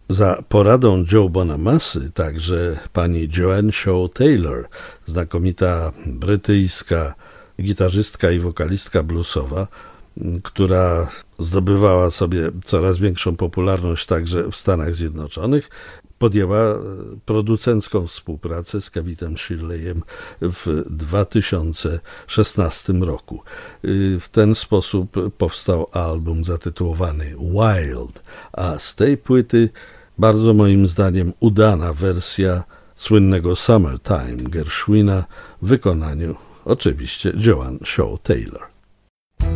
Za poradą Joe Bonamassy także pani Joanne Shaw Taylor, znakomita brytyjska gitarzystka i wokalistka bluesowa, która zdobywała sobie coraz większą popularność także w Stanach Zjednoczonych, podjęła producencką współpracę z Kevitem Shirleyem w 2016 roku. W ten sposób powstał album zatytułowany Wild, a z tej płyty bardzo moim zdaniem udana wersja słynnego Summertime Gershwina w wykonaniu oczywiście Joanne Shaw Taylor.